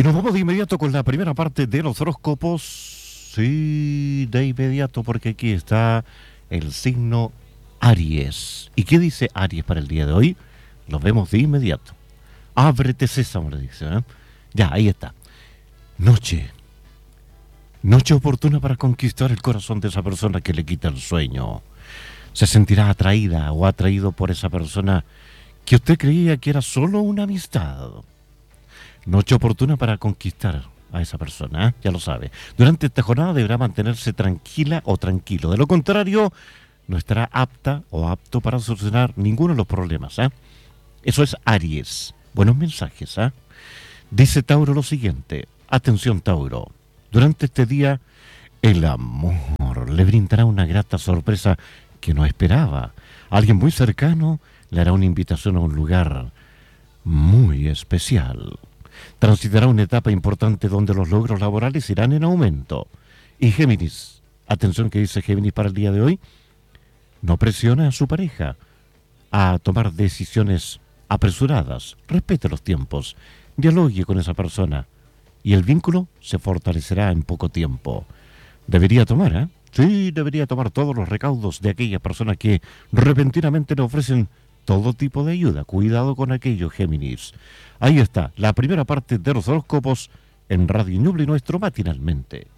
Y nos vamos de inmediato con la primera parte de los horóscopos. Sí, de inmediato, porque aquí está el signo Aries. ¿Y qué dice Aries para el día de hoy? Lo vemos de inmediato. Ábrete sésamo, le dice, ¿eh? Ya, ahí está. Noche. Noche oportuna para conquistar el corazón de esa persona que le quita el sueño. Se sentirá atraída o atraído por esa persona que usted creía que era solo una amistad. Noche oportuna para conquistar a esa persona, ¿eh? Ya lo sabe. Durante esta jornada deberá mantenerse tranquila o tranquilo. De lo contrario, no estará apta o apto para solucionar ninguno de los problemas, ¿eh? Eso es Aries. Buenos mensajes, ¿eh? Dice Tauro lo siguiente. Atención, Tauro. Durante este día, el amor le brindará una grata sorpresa que no esperaba. Alguien muy cercano le hará una invitación a un lugar muy especial. Transitará una etapa importante donde los logros laborales irán en aumento. Y Géminis, atención que dice Géminis para el día de hoy, no presiona a su pareja a tomar decisiones apresuradas. Respete los tiempos, dialogue con esa persona y el vínculo se fortalecerá en poco tiempo. Debería tomar, ¿eh? Sí, debería tomar todos los recaudos de aquellas personas que repentinamente le ofrecen todo tipo de ayuda. Cuidado con aquello, Géminis. Ahí está, la primera parte de los horóscopos en Radio Ñuble, nuestro matinalmente.